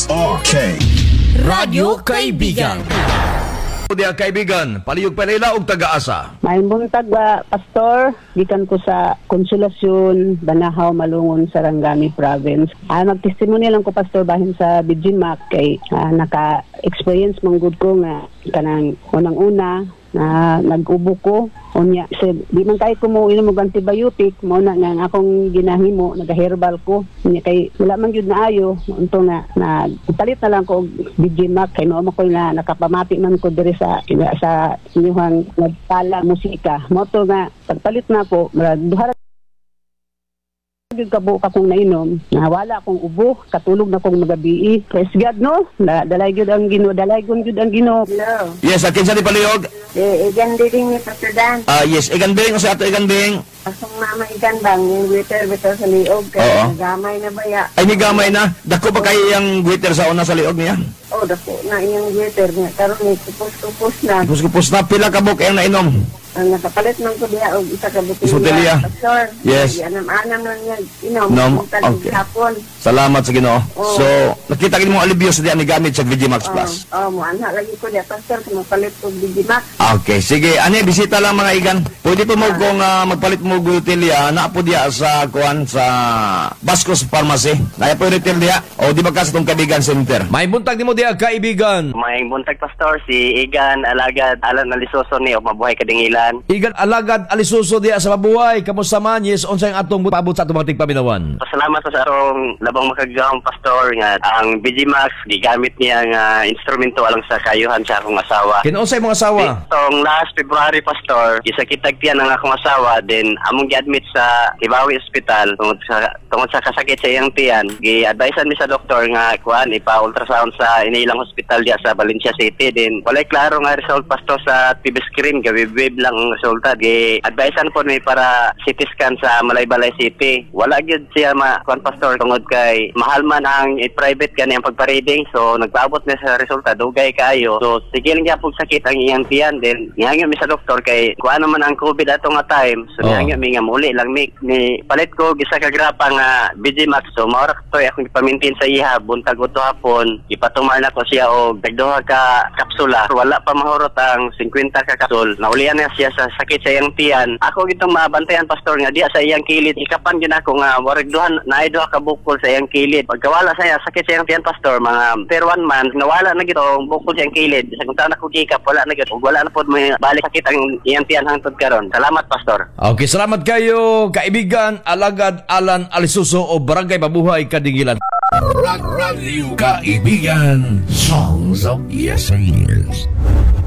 RK Radyo Kaibigan. Diya kaibigan, palihog palila og taga-asa. May buntag ba, Pastor? Gikan ko sa Konsolasyon, Banahaw, Malungon, Sarangani Province. Magtestimony lang ko, Pastor, bahin sa Bijimac kay naka-experience mong good ko nga kanang unang-una na nag-ubo ko. Unya, di man kahit ko mo inom og antibiotic, mo na nga akong ginahimo, nag-herbal ko. Unya kay wala man gyud naayo, unto nga palit na lang ko og Bijimac kay mao ko na nakapamati man ko diri sa inyong nagtala musika. Mo to nga pagpalit na ko, duha kabo ka kong nainom, wala akong ubo, katulog na kong magabi. Praise God, no? Dalay gyud ang Ginoo, dalay gyud ang Ginoo. Hello. Yes, akin sa di palihog. Igan din ni Pastor Dan. Yes, igan bing sa ato igan bing. Asong mama igan bang yung waiter bitaw sa liog kay Oo. nagamay na baya. Ay ni gamay na. Dako ba kay yang waiter sa una sa liog niya? Oh, dako na yung waiter niya karon ni kupos na. Kupos na pila ka buk ang nainom. Ang nakapalit man ko diya og isa ka Botelya. Pastor. Yes. Anam-anam na niya inom. Nom, Okay. okay. Hapon. Salamat sa Ginoo. Oo. So, nakita kini mo alibyo sa diyan ni gamit sa Vigimax Plus. Mo ana lagi ko diya Pastor kung mapalit ko Bijimac. Okay, sige. Ani bisita lang mga igan. Pwede po mo kung magpalit mo gutilya na po diya sa kuan sa Bascos Pharmacy. Naya po retail diya. O di ba ka sa tong Kaibigan Center? May buntag nimo diya kaibigan. May buntag Pastor, si Igan Alagad Alan Alisoso ni o mabuhay kadingilan. Igan alagad alisuso diya sa mabuhay. Kamusta man? Yes, unsay ang atong paabot sa atong mga tigpaminawan? Pasalamat sa arong labang makagawang Pastor nga ang Bijimax gigamit niya nga instrumento alang sa kayuhan sa akong asawa. Kinunsay mga asawa? Itong last February Pastor, isakitag tiyan ang akong asawa, then among gi-admit sa Kibawi Hospital tungod sa kasakit sa iyang tiyan. Gi-advisean mi sa doktor nga kuan ipa-ultrasound sa inilang hospital diya sa Valencia City, then walay klaro nga result Pastor sa TV screen, gawib-wib lang ang resulta. Gi-advisean po mi para CT scan sa Malaybalay City. Wala gyud siya kuan Pastor tungod kay mahal man ang private kani ang pagpa-reading, so nagpaabot na sa resulta dugay kayo. So sige lang gyud sakit ang iyang tiyan, then nihangyo mi sa doktor kay kuan naman ang COVID ato nga time, so nihangyo mi nga muli lang mi palit ko gisa ka grapa nga Bijimax. So mao ra to akong ipamintin sa iha buntag uto hapon, ipatumar na ko siya og dagduha ka kapsula. Wala pa mahurot ang 50 ka kapsul, naulian na siya sa sakit sa iyang tiyan. Ako gitong mabantayan Pastor nga diya sa iyang kilid, ikapan gyud ako nga warag naay duha ka bukol sa iyang kilid. Pagkawala sa iya sakit sa iyang tiyan Pastor, mga per 1 month nawala na gito ang bukol sa iyang kilid. Sa kung taon ako gikap wala na gito, wala na pod may balik sakit ang iyang tiyan hangtod karon. Salamat Pastor. Okay, salamat kayo kaibigan alagad Alan Alisuso o Barangay Mabuhay Kadingilan. Radio Kaibigan Songs of Yesteryears.